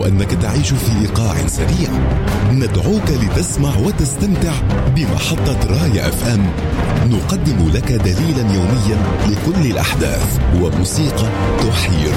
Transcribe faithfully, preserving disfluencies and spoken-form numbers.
أنك تعيش في إيقاع سريع. ندعوك لتسمع وتستمتع بمحطة راية اف ام. نقدم لك دليلا يوميا لكل الأحداث وموسيقى تحيي